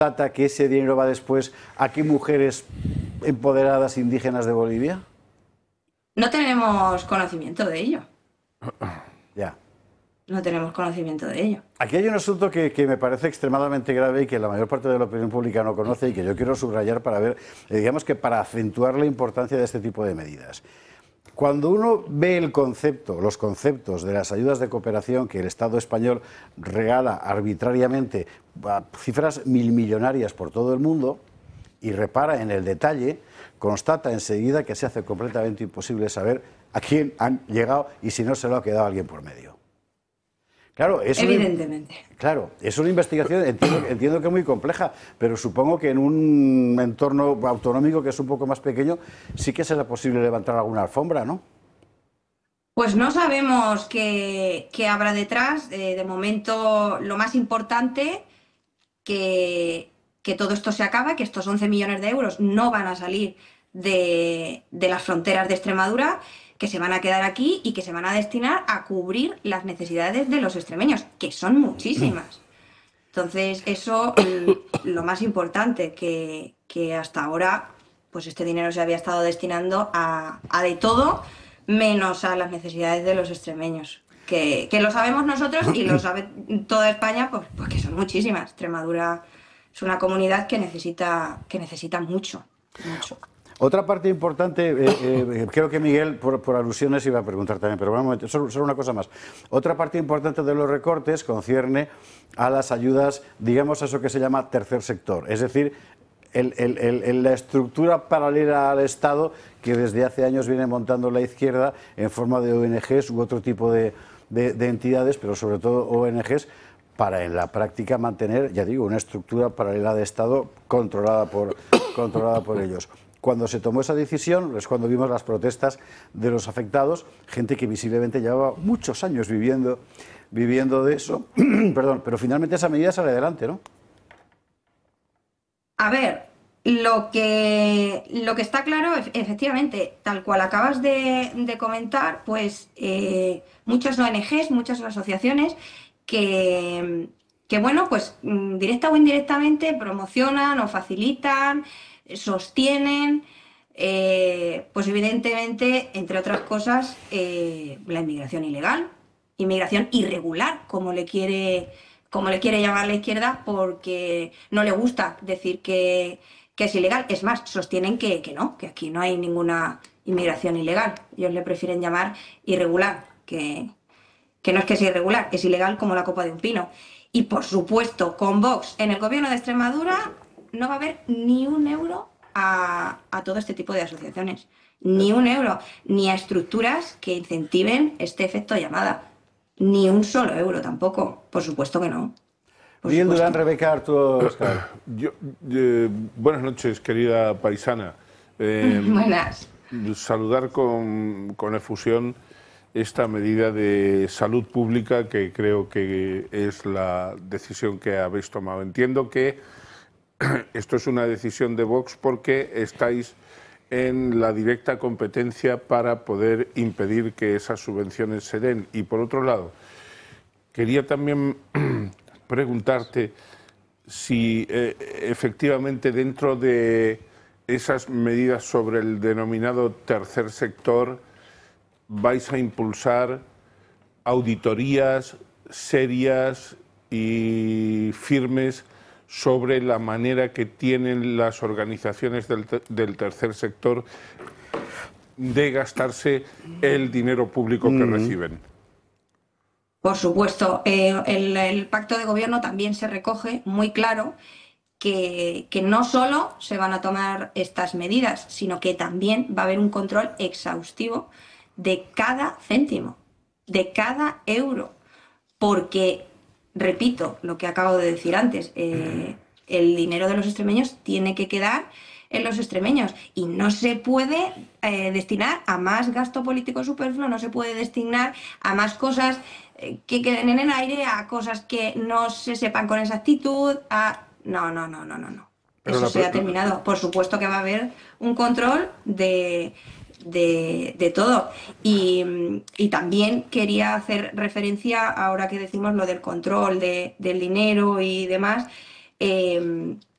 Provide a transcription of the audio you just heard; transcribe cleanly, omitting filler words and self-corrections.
plata, que ese dinero va después a qué mujeres empoderadas indígenas de Bolivia? No tenemos conocimiento de ello. Ya. No tenemos conocimiento de ello. Aquí hay un asunto que me parece extremadamente grave y que la mayor parte de la opinión pública no conoce y que yo quiero subrayar para ver, digamos que para acentuar la importancia de este tipo de medidas. Cuando uno ve el concepto, los conceptos de las ayudas de cooperación que el Estado español regala arbitrariamente a cifras milmillonarias por todo el mundo y repara en el detalle, constata enseguida que se hace completamente imposible saber a quién han llegado y si no se lo ha quedado alguien por medio. Claro, Evidentemente. Es una investigación, entiendo que es muy compleja, pero supongo que en un entorno autonómico que es un poco más pequeño sí que será posible levantar alguna alfombra, ¿no? Pues no sabemos qué habrá detrás. De momento, lo más importante, que todo esto se acaba, que estos 11 millones de euros no van a salir de las fronteras de Extremadura, que se van a quedar aquí y que se van a destinar a cubrir las necesidades de los extremeños, que son muchísimas. Entonces, eso, lo más importante, que hasta ahora, pues este dinero se había estado destinando a de todo, menos a las necesidades de los extremeños. Que lo sabemos nosotros y lo sabe toda España, pues que son muchísimas. Extremadura es una comunidad que necesita mucho, mucho. Otra parte importante, creo que Miguel, por alusiones, iba a preguntar también, pero bueno, un momento, solo una cosa más. Otra parte importante de los recortes concierne a las ayudas, digamos, a eso que se llama tercer sector, es decir, la estructura paralela al Estado que desde hace años viene montando la izquierda en forma de ONGs u otro tipo de entidades, pero sobre todo ONGs, para en la práctica mantener, ya digo, una estructura paralela de Estado controlada por ellos. Cuando se tomó esa decisión es cuando vimos las protestas de los afectados, gente que visiblemente llevaba muchos años viviendo de eso, perdón, pero finalmente esa medida sale adelante, ¿no? A ver, lo que está claro, efectivamente, tal cual acabas de comentar, pues muchas ONGs, muchas asociaciones que bueno, pues directa o indirectamente promocionan o facilitan, sostienen, pues evidentemente, entre otras cosas, la inmigración ilegal, inmigración irregular, como le quiere llamar la izquierda, porque no le gusta decir que es ilegal. Es más, sostienen que no, que aquí no hay ninguna inmigración ilegal. Ellos le prefieren llamar irregular, que no es que sea irregular, es ilegal como la copa de un pino. Y por supuesto, con Vox en el gobierno de Extremadura no va a haber ni un euro a todo este tipo de asociaciones. Ni un euro, ni a estructuras que incentiven este efecto llamada. Ni un solo euro tampoco. Por supuesto que no. Por Miguel supuesto. Durán, Rebeca, Arturo, Oscar. Buenas noches, querida paisana. Buenas. Saludar con efusión esta medida de salud pública que creo que es la decisión que habéis tomado. Entiendo que esto es una decisión de Vox porque estáis en la directa competencia para poder impedir que esas subvenciones se den. Y por otro lado, quería también preguntarte si efectivamente dentro de esas medidas sobre el denominado tercer sector vais a impulsar auditorías serias y firmes sobre la manera que tienen las organizaciones del tercer sector de gastarse el dinero público que reciben. Por supuesto, el pacto de gobierno también se recoge muy claro que no solo se van a tomar estas medidas, sino que también va a haber un control exhaustivo de cada céntimo, de cada euro, porque, repito lo que acabo de decir antes, el dinero de los extremeños tiene que quedar en los extremeños y no se puede destinar a más gasto político superfluo, no se puede destinar a más cosas que queden en el aire, a cosas que no se sepan con exactitud, No. Eso se ha terminado. Por supuesto que va a haber un control de todo. Y también quería hacer referencia, ahora que decimos lo del control del dinero y demás,